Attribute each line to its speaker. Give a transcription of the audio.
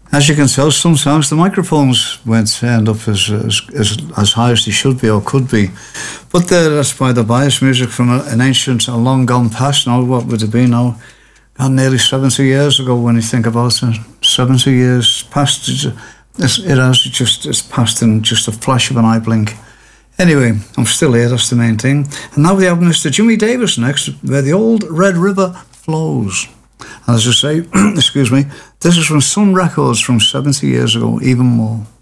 Speaker 1: As you can tell, some songs the microphones won't end up as high as they should be or could be. But that's by the bias music from an ancient and long gone past now. What would it be now? God, nearly 70 years ago when you think about it. 70 years past. It's passed in just a flash of an eye blink. Anyway, I'm still here, that's the main thing. And now we have Mr. Jimmy Davis next, where the old Red River flows. And as I say, excuse me, this is from Sun Records from 70 years ago, even more.